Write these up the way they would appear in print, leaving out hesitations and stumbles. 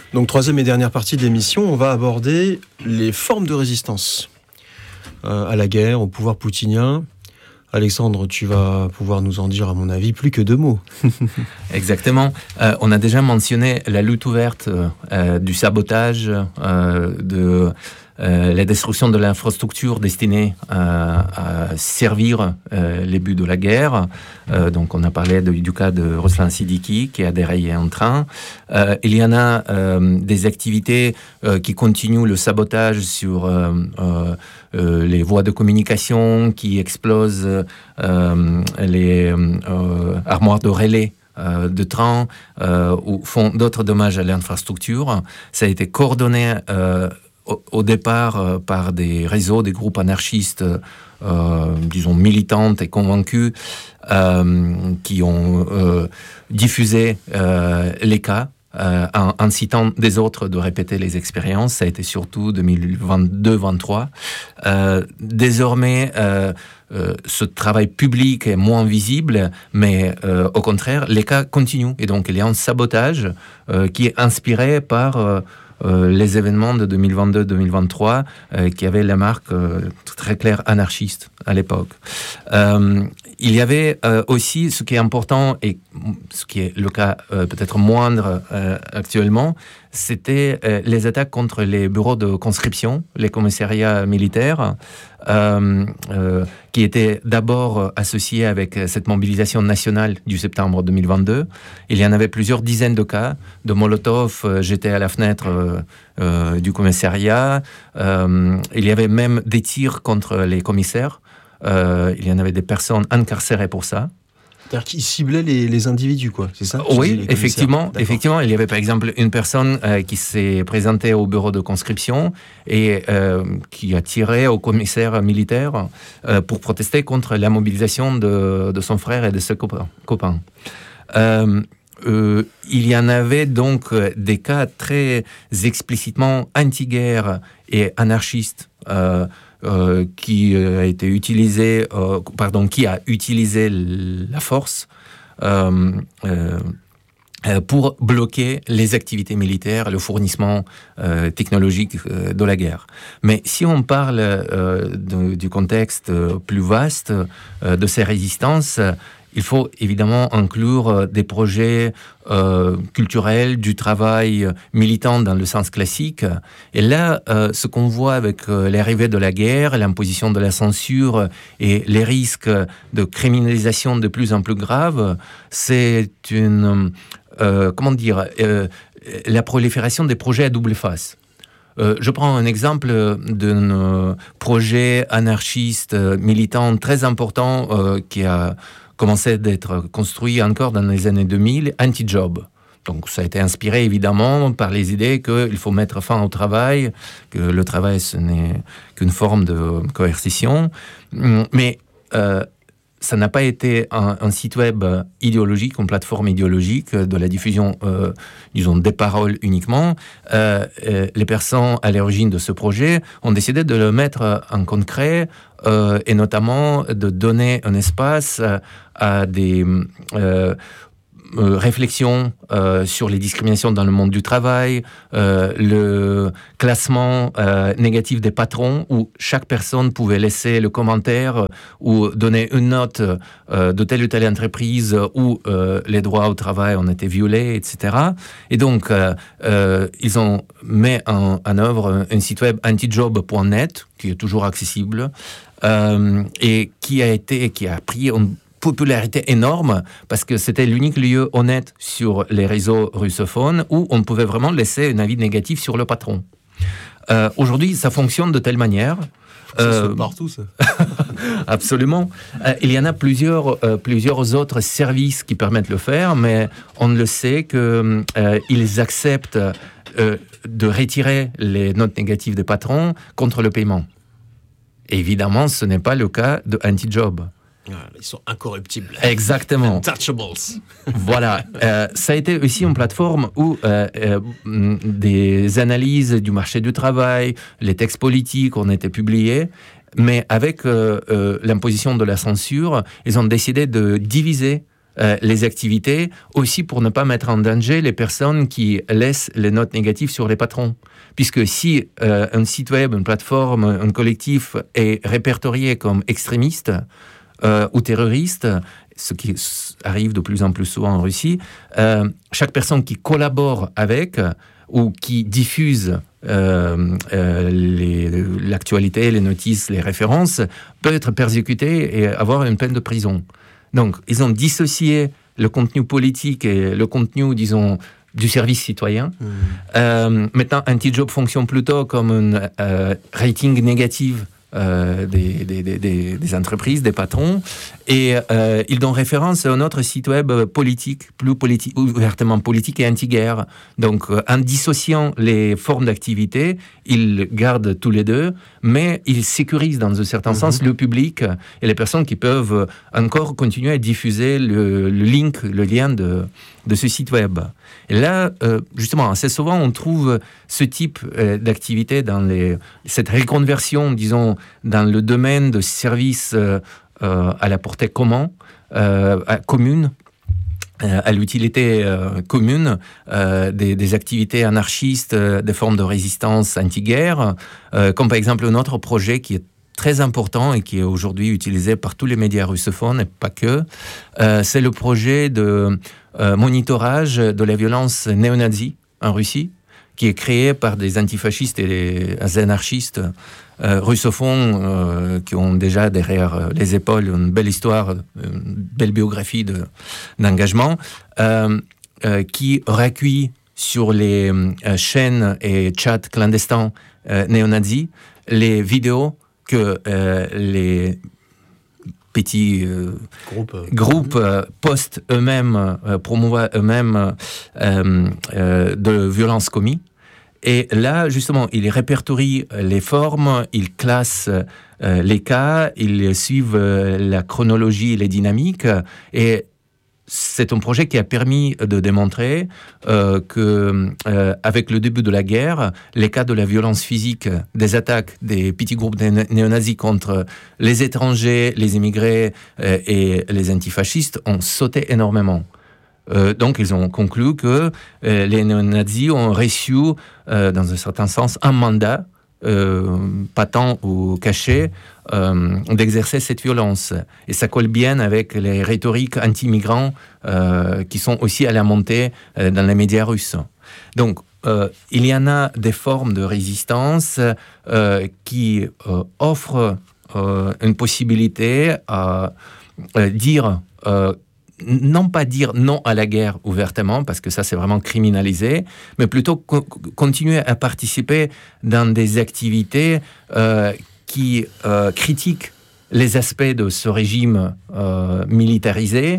Donc, troisième et dernière partie de l'émission, on va aborder les formes de résistance à la guerre, au pouvoir poutinien. Alexandre, tu vas pouvoir nous en dire, à mon avis, plus que 2 mots. Exactement. On a déjà mentionné la lutte ouverte du sabotage, de la destruction de l'infrastructure destinée à servir les buts de la guerre. Donc on a parlé du cas de Ruslan Siddiqui qui a déraillé un train. Il y en a des activités qui continuent le sabotage sur les voies de communication, qui explosent les armoires de relais de train ou font d'autres dommages à l'infrastructure. Ça a été coordonné au départ par des réseaux, des groupes anarchistes, disons militantes et convaincus, qui ont diffusé les cas, en incitant des autres de répéter les expériences. Ça a été surtout 2022-2023. Désormais, ce travail public est moins visible, mais au contraire, les cas continuent. Et donc, il y a un sabotage qui est inspiré par les événements de 2022-2023 qui avaient la marque très claire anarchiste à l'époque. Il y avait aussi, ce qui est important et ce qui est le cas peut-être moindre actuellement, c'était les attaques contre les bureaux de conscription, les commissariats militaires, qui étaient d'abord associés avec cette mobilisation nationale du septembre 2022. Il y en avait plusieurs dizaines de cas de Molotov jetés à la fenêtre du commissariat. Il y avait même des tirs contre les commissaires. Il y en avait des personnes incarcérées pour ça. C'est-à-dire qu'ils ciblaient les individus, quoi, c'est ça? Oui, effectivement. Il y avait par exemple une personne qui s'est présentée au bureau de conscription et qui a tiré au commissaire militaire pour protester contre la mobilisation de son frère et de ses copains. Il y en avait donc des cas très explicitement anti-guerre et anarchistes qui a utilisé la force pour bloquer les activités militaires, le fournissement technologique de la guerre. Mais si on parle du contexte plus vaste de ces résistances, il faut évidemment inclure des projets culturels, du travail militant dans le sens classique. Et là, ce qu'on voit avec l'arrivée de la guerre, l'imposition de la censure et les risques de criminalisation de plus en plus graves, c'est la prolifération des projets à double face. Je prends un exemple d'un projet anarchiste militant très important qui a commençait d'être construit encore dans les années 2000, Anti-Job. Donc ça a été inspiré évidemment par les idées qu'il faut mettre fin au travail, que le travail ce n'est qu'une forme de coercition. Mais ça n'a pas été un site web idéologique, une plateforme idéologique de la diffusion, des paroles uniquement. Les personnes à l'origine de ce projet ont décidé de le mettre en concret et notamment de donner un espace à des réflexions sur les discriminations dans le monde du travail, le classement négatif des patrons, où chaque personne pouvait laisser le commentaire ou donner une note de telle ou telle entreprise où les droits au travail ont été violés, etc. Et donc, ils ont mis en œuvre un site web antijob.net, qui est toujours accessible, et qui a pris une popularité énorme parce que c'était l'unique lieu honnête sur les réseaux russophones où on pouvait vraiment laisser un avis négatif sur le patron. Aujourd'hui, ça fonctionne de telle manière. Ça se fait partout, ça. Absolument. Il y en a plusieurs autres services qui permettent de le faire, mais on le sait qu'ils acceptent de retirer les notes négatives des patrons contre le paiement. Et évidemment, ce n'est pas le cas de Anti-Job. Ils sont incorruptibles. Exactement. Untouchables. Voilà. Ça a été aussi une plateforme où des analyses du marché du travail, les textes politiques ont été publiés, mais avec l'imposition de la censure, ils ont décidé de diviser les activités, aussi pour ne pas mettre en danger les personnes qui laissent les notes négatives sur les patrons. Puisque si un site web, une plateforme, un collectif est répertorié comme extrémiste ou terroriste, ce qui arrive de plus en plus souvent en Russie, chaque personne qui collabore avec ou qui diffuse l'actualité, les notices, les références, peut être persécutée et avoir une peine de prison. Donc, ils ont dissocié le contenu politique et le contenu, disons, du service citoyen. Maintenant, Antijob fonctionne plutôt comme un rating négatif des entreprises, des patrons, et ils donnent référence à un autre site web politique, plus ouvertement politique et anti-guerre. Donc, en dissociant les formes d'activité, ils gardent tous les deux, mais ils sécurisent dans un certain sens le public et les personnes qui peuvent encore continuer à diffuser le lien de ce site web. Et là, justement, assez souvent, on trouve ce type d'activité dans cette reconversion, disons, dans le domaine de services à la portée commune, à l'utilité commune, des activités anarchistes, des formes de résistance anti-guerre, comme par exemple un autre projet qui est très important et qui est aujourd'hui utilisé par tous les médias russophones et pas que, c'est le projet de monitorage de la violence néo-nazie en Russie, qui est créé par des antifascistes et des anarchistes russophones qui ont déjà derrière les épaules une belle histoire, une belle biographie d'engagement, qui recueille sur les chaînes et chats clandestins néo-nazis les vidéos que les petits groupes postent eux-mêmes, promouvoient eux-mêmes de violences commises. Et là, justement, ils répertorient les formes, ils classent les cas, ils suivent la chronologie et les dynamiques. Et c'est un projet qui a permis de démontrer que, avec le début de la guerre, les cas de la violence physique, des attaques des petits groupes néo-nazis contre les étrangers, les immigrés et les antifascistes ont sauté énormément. Donc, ils ont conclu que les néo-nazis ont reçu, dans un certain sens, un mandat, patent ou caché, d'exercer cette violence. Et ça colle bien avec les rhétoriques anti-migrants qui sont aussi à la montée dans les médias russes. Donc, il y en a des formes de résistance qui offrent une possibilité à dire... non pas dire non à la guerre ouvertement, parce que ça c'est vraiment criminalisé, mais plutôt continuer à participer dans des activités qui critiquent les aspects de ce régime militarisé,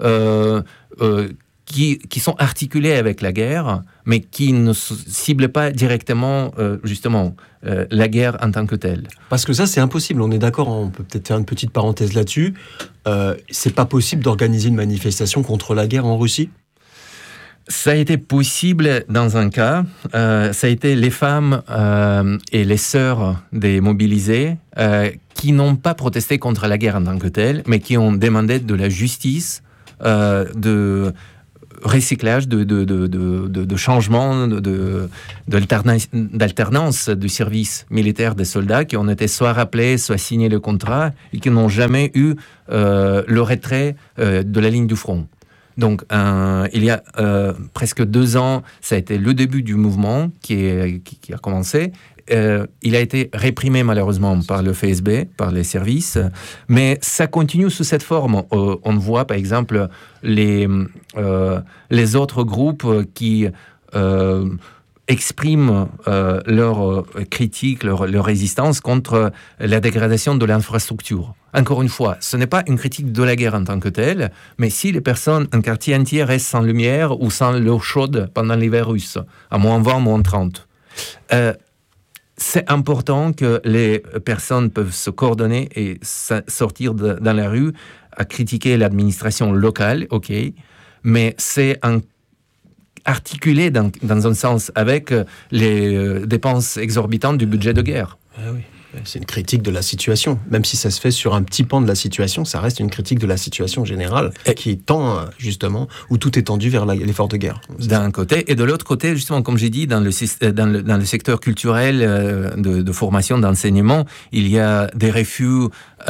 qui sont articulés avec la guerre, mais qui ne ciblent pas directement, justement, la guerre en tant que telle. Parce que ça, c'est impossible. On est d'accord, on peut peut-être faire une petite parenthèse là-dessus. C'est pas possible d'organiser une manifestation contre la guerre en Russie ? Ça a été possible dans un cas. Ça a été les femmes et les sœurs des mobilisés qui n'ont pas protesté contre la guerre en tant que telle, mais qui ont demandé de la justice, de recyclage, de changement, d'alternance du service militaire des soldats qui ont été soit rappelés, soit signés le contrat et qui n'ont jamais eu le retrait de la ligne du front. Donc, il y a presque 2 ans, ça a été le début du mouvement qui a commencé. Il a été réprimé malheureusement par le FSB, par les services, mais ça continue sous cette forme. On voit par exemple les autres groupes qui expriment leur critique, leur résistance contre la dégradation de l'infrastructure. Encore une fois, ce n'est pas une critique de la guerre en tant que telle, mais si les personnes, un quartier entier reste sans lumière ou sans l'eau chaude pendant l'hiver russe, à moins 20, moins 30, c'est important que les personnes peuvent se coordonner et sortir dans la rue à critiquer l'administration locale, ok, mais c'est articulé dans un sens avec les dépenses exorbitantes du budget de guerre. Ah oui. c'est une critique de la situation. Même si ça se fait sur un petit pan de la situation, ça reste une critique de la situation générale qui tend, justement, où tout est tendu vers l'effort de guerre. D'un côté. Et de l'autre côté, justement, comme j'ai dit, dans le secteur culturel de formation, d'enseignement, il y a des refus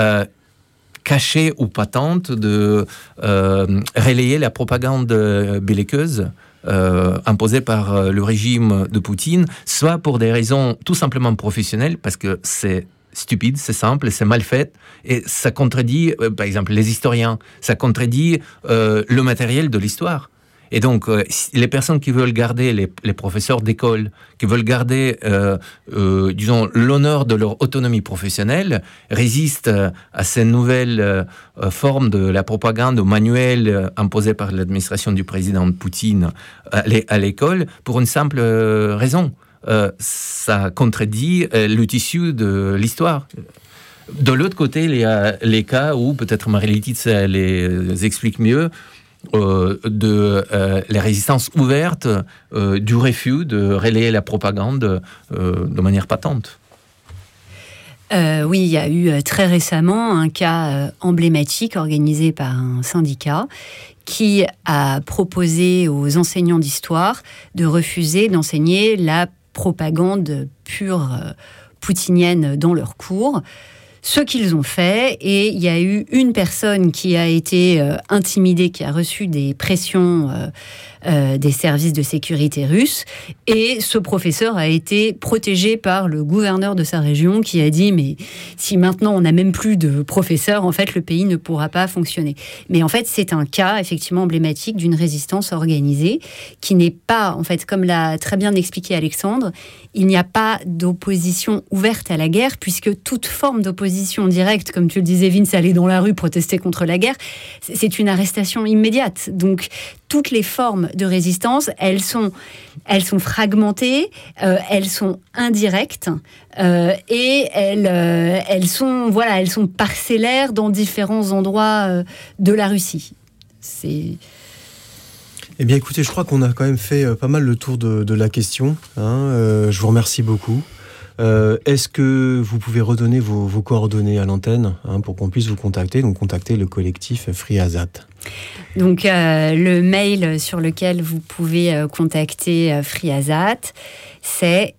cachés ou patentes de relayer la propagande belliqueuse imposée par le régime de Poutine, soit pour des raisons tout simplement professionnelles, parce que c'est stupide, c'est simple, c'est mal fait, et ça contredit, par exemple, les historiens, ça contredit le matériel de l'histoire. Et donc, les personnes qui veulent garder, les professeurs d'école, qui veulent garder, disons, l'honneur de leur autonomie professionnelle, résistent à ces nouvelles formes de la propagande manuelle imposée par l'administration du président Poutine à l'école, pour une simple raison. Ça contredit le tissu de l'histoire. De l'autre côté, il y a les cas où, peut-être Marie-Laetitia les explique mieux, de la résistance ouverte, du refus de relayer la propagande de manière patente. Oui, il y a eu très récemment un cas emblématique organisé par un syndicat qui a proposé aux enseignants d'histoire de refuser d'enseigner la propagande pure poutinienne dans leurs cours. Ce qu'ils ont fait, et il y a eu une personne qui a été intimidée, qui a reçu des pressions des services de sécurité russes, et ce professeur a été protégé par le gouverneur de sa région qui a dit « mais si maintenant on n'a même plus de professeurs, en fait le pays ne pourra pas fonctionner ». Mais en fait c'est un cas effectivement emblématique d'une résistance organisée qui n'est pas, en fait, comme l'a très bien expliqué Alexandre, il n'y a pas d'opposition ouverte à la guerre, puisque toute forme d'opposition directe, comme tu le disais Vince, aller dans la rue protester contre la guerre, c'est une arrestation immédiate. Donc toutes les formes de résistance, elles sont fragmentées, elles sont indirectes et elles sont parcellaires dans différents endroits de la Russie. Eh bien écoutez, je crois qu'on a quand même fait pas mal le tour de la question. Je vous remercie beaucoup. Est-ce que vous pouvez redonner vos coordonnées à l'antenne pour qu'on puisse vous contacter, donc contacter le collectif Free Azat. Donc le mail sur lequel vous pouvez contacter Free Azat, c'est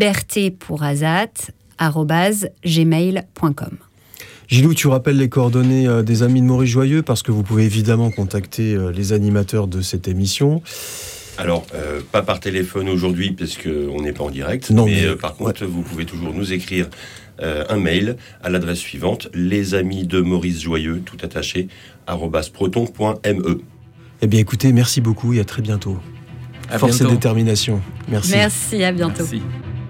libertépourazat@gmail.com. Gilou, tu rappelles les coordonnées des amis de Maurice Joyeux, parce que vous pouvez évidemment contacter les animateurs de cette émission. Alors, pas par téléphone aujourd'hui, parce qu'on n'est pas en direct, par contre, vous pouvez toujours nous écrire un mail à l'adresse suivante, lesamis-de-Maurice-Joyeux, tout attaché, @proton.me. Eh bien écoutez, merci beaucoup et à très bientôt. Force et détermination. Merci. Merci, à bientôt. Merci.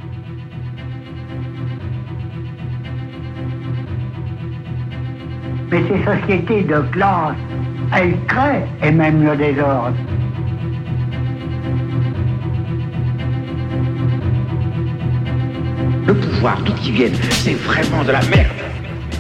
Mais ces sociétés de classe, elles créent et même le désordre. Le pouvoir, d'où qu'ils viennent, c'est vraiment de la merde.